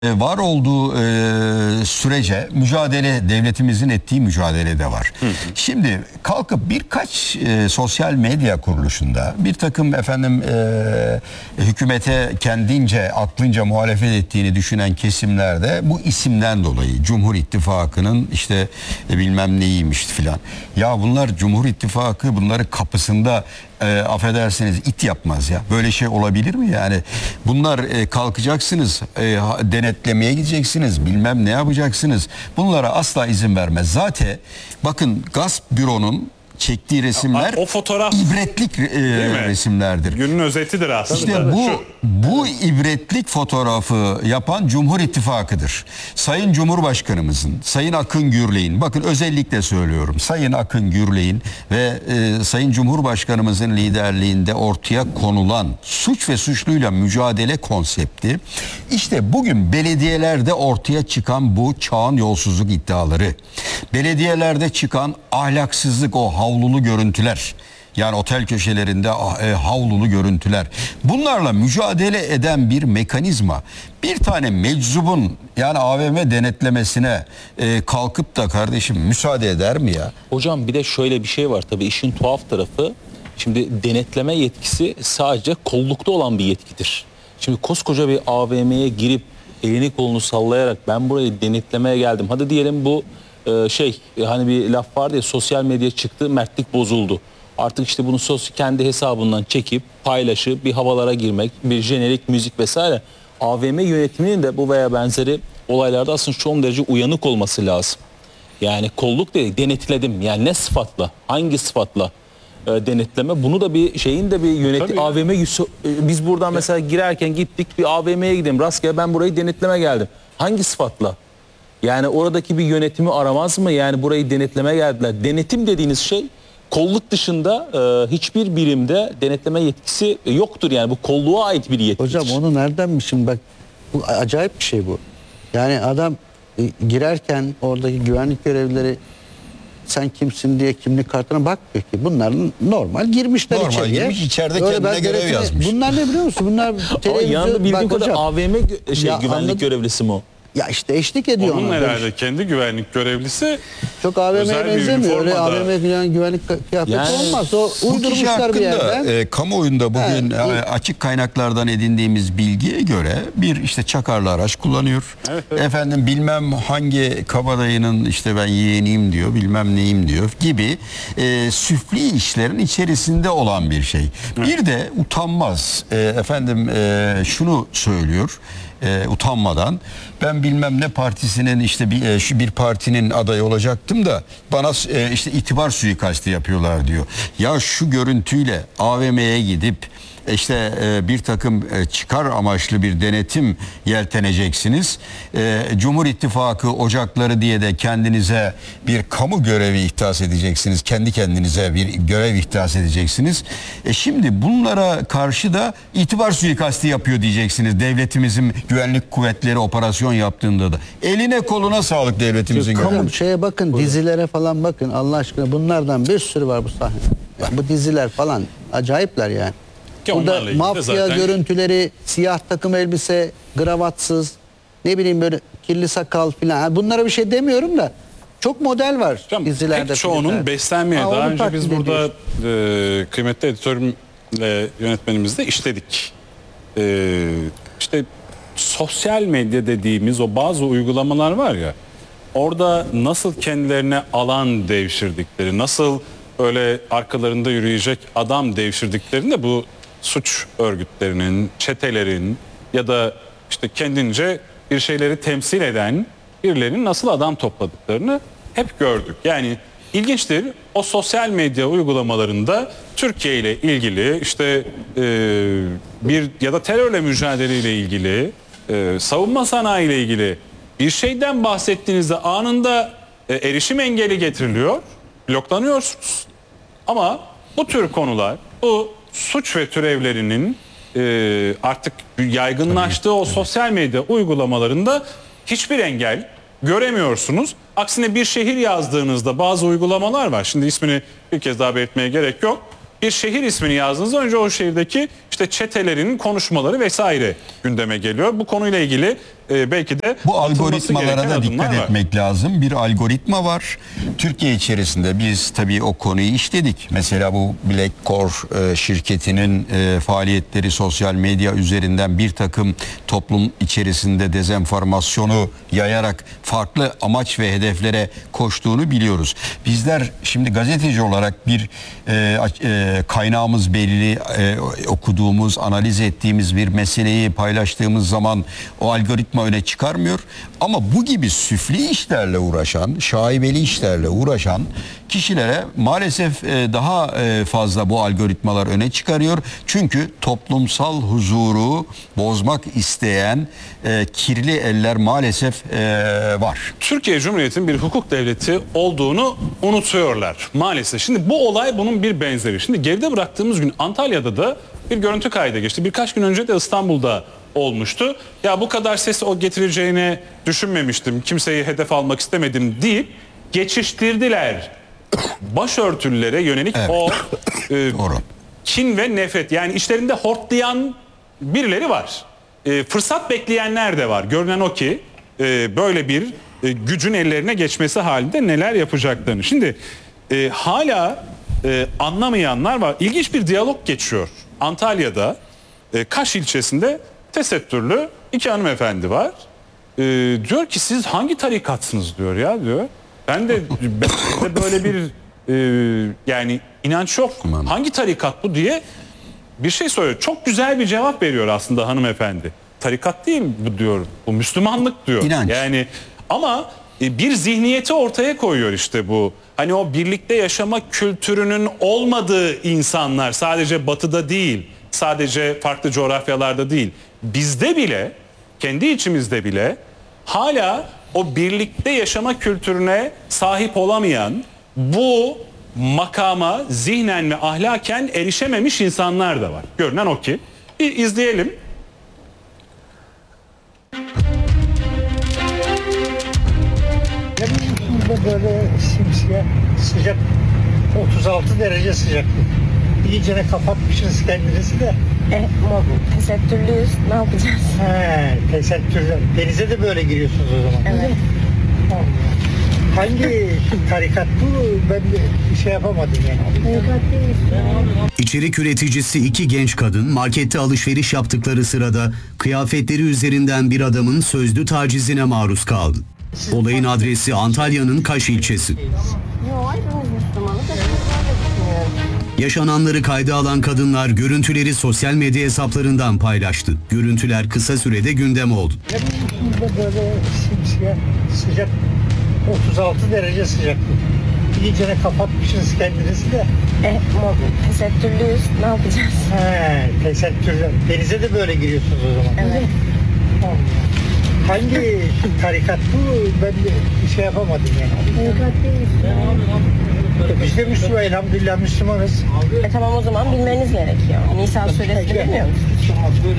Var olduğu sürece mücadele, devletimizin ettiği mücadele de var. Şimdi kalkıp birkaç sosyal medya kuruluşunda bir takım hükümete kendince aklınca muhalefet ettiğini düşünen kesimlerde bu isimden dolayı Cumhur İttifakı'nın işte bilmem neyiymiş filan. Ya bunlar Cumhur İttifakı bunları kapısında affedersiniz it yapmaz ya. Böyle şey olabilir mi yani? Bunlar kalkacaksınız, denetlemeye gideceksiniz, bilmem ne yapacaksınız. Bunlara asla izin vermez. Zaten bakın gasp büronun çektiği resimler o fotoğraf ibretlik resimlerdir. Günün özetidir aslında. İşte bu ibretlik fotoğrafı yapan Cumhur İttifakı'dır. Sayın Cumhurbaşkanımızın, Sayın Akın Gürley'in, bakın özellikle söylüyorum, Sayın Akın Gürley'in ve Sayın Cumhurbaşkanımızın liderliğinde ortaya konulan suç ve suçluyla mücadele konsepti, işte bugün belediyelerde ortaya çıkan bu çağın yolsuzluk iddiaları, belediyelerde çıkan ahlaksızlık, o havlulu görüntüler, yani otel köşelerinde havlulu görüntüler, bunlarla mücadele eden bir mekanizma bir tane meczubun yani AVM denetlemesine kalkıp da kardeşim müsaade eder mi ya? Hocam bir de şöyle bir şey var tabii, işin tuhaf tarafı, şimdi denetleme yetkisi sadece kollukta olan bir yetkidir. Şimdi koskoca bir AVM'ye girip elini kolunu sallayarak ben burayı denetlemeye geldim, hadi diyelim bu hani bir laf vardı ya, sosyal medya çıktı, mertlik bozuldu. Artık işte bunu kendi hesabından çekip paylaşıp bir havalara girmek, bir jenerik müzik vesaire. AVM yönetiminin de bu veya benzeri olaylarda aslında son derece uyanık olması lazım. Yani kolluk değil, denetledim. Yani ne sıfatla, hangi sıfatla denetleme? Bunu da bir şeyin de bir yönetim. AVM biz buradan mesela girerken gittik bir AVM'ye gidelim. Rastgele ben burayı denetleme geldim. Hangi sıfatla? Yani oradaki bir yönetimi aramaz mı? Yani burayı denetleme geldiler. Denetim dediğiniz şey kolluk dışında hiçbir birimde denetleme yetkisi yoktur. Yani bu kolluğa ait bir yetkidir. Hocam onu nereden şimdi bak, bu acayip bir şey bu. Yani adam girerken oradaki güvenlik görevlileri sen kimsin diye kimlik kartına bakmıyor ki. Bunlar normal girmişler içeriye. Normal girmiş, içeride kendine görev yazmış. Bunlar ne biliyor musun? Bunlar yanında bildiğim kadar AVM güvenlik anladım. görevlisi mi o? Ya işte eşlik ediyor onun ona. herhalde kendi güvenlik görevlisi. Çok AVM'ye benzemiyor. Öyle AVM güvenlik kıyafeti olmaz. O uydurmuşlar bir yerden. Kamuoyunda bugün açık kaynaklardan edindiğimiz bilgiye göre bir işte çakarlı araç kullanıyor. Evet. Efendim bilmem hangi kabadayının işte ben yeğeniyim diyor, bilmem neyim diyor gibi süfli işlerin içerisinde olan bir şey. Evet. Bir de utanmaz. Şunu söylüyor. Utanmadan ben bilmem ne partisinin işte bir partinin adayı olacaktım da bana işte itibar suikastı yapıyorlar diyor. Ya şu görüntüyle AVM'ye gidip işte bir takım çıkar amaçlı bir denetim yelteneceksiniz. Cumhur İttifakı ocakları diye de kendinize bir kamu görevi ihdas edeceksiniz. Kendi kendinize bir görev ihdas edeceksiniz. Şimdi bunlara karşı da itibar suikastı yapıyor diyeceksiniz. Devletimizin güvenlik kuvvetleri operasyon yaptığında da. Eline koluna sağlık devletimizin. Kamu şeye bakın, dizilere falan bakın Allah aşkına, bunlardan bir sürü var bu sahne. Yani bu diziler falan acayipler yani. Burada mafya görüntüleri, siyah takım elbise, gravatsız, ne bileyim böyle kirli sakal filan. Yani bunlara bir şey demiyorum da çok model var dizilerde. Pek çoğunun beslenmeye. Daha önce biz burada kıymetli editörümle yönetmenimizle işledik. İşte sosyal medya dediğimiz o bazı uygulamalar var ya, orada nasıl kendilerine alan devşirdikleri, nasıl öyle arkalarında yürüyecek adam devşirdiklerini de bu suç örgütlerinin, çetelerin ya da işte kendince bir şeyleri temsil eden birilerinin nasıl adam topladıklarını hep gördük. Yani ilginçtir, o sosyal medya uygulamalarında Türkiye ile ilgili işte bir ya da terörle mücadele ile ilgili, savunma sanayi ile ilgili bir şeyden bahsettiğinizde anında erişim engeli getiriliyor, bloklanıyorsunuz. Ama bu tür konular, bu suç ve türevlerinin artık yaygınlaştığı o sosyal medya uygulamalarında hiçbir engel göremiyorsunuz. Aksine bir şehir yazdığınızda bazı uygulamalar var. Şimdi ismini bir kez daha belirtmeye gerek yok. Bir şehir ismini yazdığınızda önce o şehirdeki işte işte çetelerin konuşmaları vesaire gündeme geliyor. Bu konuyla ilgili belki de bu atılması algoritmalara gereken da dikkat adımlar var. etmek lazım. Bir algoritma var. Türkiye içerisinde biz tabii o konuyu işledik. Mesela bu Black Core şirketinin faaliyetleri sosyal medya üzerinden bir takım toplum içerisinde dezenformasyonu yayarak farklı amaç ve hedeflere koştuğunu biliyoruz. Bizler şimdi gazeteci olarak bir kaynağımız belli, okuduğumuz, analiz ettiğimiz bir meseleyi paylaştığımız zaman o algoritma öne çıkarmıyor. Ama bu gibi süfli işlerle uğraşan, şaibeli işlerle uğraşan kişilere maalesef daha fazla bu algoritmalar öne çıkarıyor. Çünkü toplumsal huzuru bozmak isteyen kirli eller maalesef var. Türkiye Cumhuriyeti'nin bir hukuk devleti olduğunu unutuyorlar maalesef. Şimdi bu olay bunun bir benzeri. Şimdi geride bıraktığımız gün Antalya'da da bir görüntü kaydı geçti. Birkaç gün önce de İstanbul'da olmuştu. Ya bu kadar ses o getireceğini düşünmemiştim. Kimseyi hedef almak istemedim deyip geçiştirdiler. Başörtülere yönelik o kin ve nefret. Yani içlerinde hortlayan birileri var. Fırsat bekleyenler de var. Görünen o ki böyle bir gücün ellerine geçmesi halinde neler yapacaklarını. Şimdi hala anlamayanlar var. İlginç bir diyalog geçiyor. Antalya'da Kaş ilçesinde tesettürlü iki hanımefendi var. Diyor ki siz hangi tarikatsınız diyor ya diyor. Ben de böyle bir yani inanç yok. Hangi tarikat bu diye bir şey soruyor. Çok güzel bir cevap veriyor aslında hanımefendi. Tarikat değil bu diyor. Bu Müslümanlık diyor. İnanç. Yani ama bir zihniyeti ortaya koyuyor işte bu. Hani o birlikte yaşama kültürünün olmadığı insanlar sadece batıda değil, sadece farklı coğrafyalarda değil. Bizde bile, kendi içimizde bile hala o birlikte yaşama kültürüne sahip olamayan, bu makama zihnen ve ahlaken erişememiş insanlar da var. Görünen o ki. Bir izleyelim. Böyle simsiyah sıcak, 36 derece sıcaklık. İyicene kapatmışsınız kendinizi de. Tesettürlüyüz. Ne yapacağız? Tesettürler. Denize de böyle giriyorsunuz o zaman. Evet. Hangi tarikat bu? Ben bir şey yapamadım yani. Tarikat değil. İçerik üreticisi iki genç kadın markette alışveriş yaptıkları sırada kıyafetleri üzerinden bir adamın sözlü tacizine maruz kaldı. Olayın adresi Antalya'nın Kaş ilçesi. Yok, hepimiz Müslümanız. Hepimiz böyle düşünüyoruz. Yaşananları kayda alan kadınlar görüntüleri sosyal medya hesaplarından paylaştı. Görüntüler kısa sürede gündem oldu. Böyle simsiyah sıcak, 36 derece sıcaklık. İyicene kapatmışsınız kendinizi de. Tesettürlüyüz. Ne yapacağız? Tesettürler. Denize de böyle giriyorsunuz o zaman. Evet. Hangi tarikat bu? Ben bir şey yapamadım yani. Tarikat değil. Biz de Müslüman, elhamdülillah Müslümanız. Tamam, o zaman bilmeniz gerekiyor. Nisa suresini bilmiyor musunuz?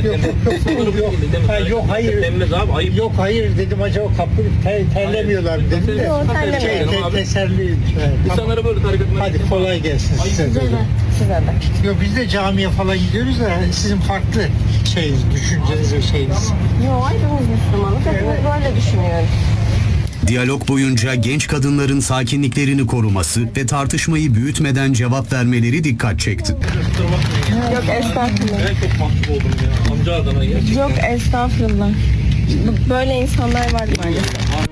Yok hayır. Yok hayır dedim, acaba kapı terlemiyorlar mı dedim de. Yok, terlemiyor. Teselli. İnsanlara böyle tarikat Hadi kolay gelsin size. Size de. Yok, biz de camiye falan gidiyoruz da sizin farklı düşünceniz ve şeyiniz. Yok, hepimiz Müslümanız. Hepimiz böyle düşünüyoruz. Diyalog boyunca genç kadınların sakinliklerini koruması ve tartışmayı büyütmeden cevap vermeleri dikkat çekti. Yok, estağfurullah. Ben çok mahcup oldum ya. Amca adına gerçekten. Yok, estağfurullah. Böyle insanlar var maalesef.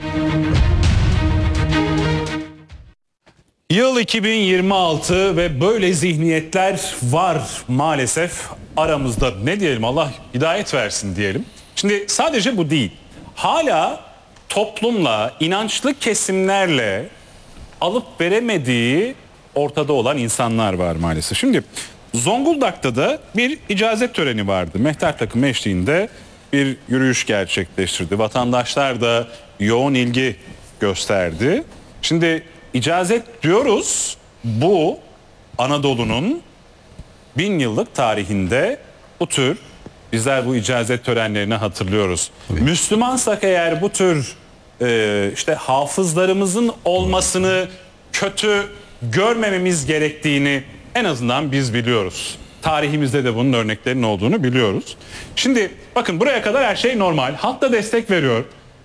Yıl 2026 ve böyle zihniyetler var maalesef aramızda. Ne diyelim, Allah hidayet versin diyelim. Şimdi sadece bu değil. Hala toplumla, inançlı kesimlerle alıp veremediği ortada olan insanlar var maalesef. Şimdi Zonguldak'ta da bir icazet töreni vardı. Mehter takımı eşliğinde bir yürüyüş gerçekleştirdi. Vatandaşlar da yoğun ilgi gösterdi. Şimdi icazet diyoruz, bu Anadolu'nun 1000 yıllık tarihinde bu tür, bizler bu icazet törenlerini hatırlıyoruz. Evet. Müslümansak eğer bu tür işte hafızlarımızın olmasını kötü görmememiz gerektiğini en azından biz biliyoruz. tarihimizde de bunun örneklerinin olduğunu biliyoruz. Şimdi bakın buraya kadar her şey normal. Halk da destek veriyor.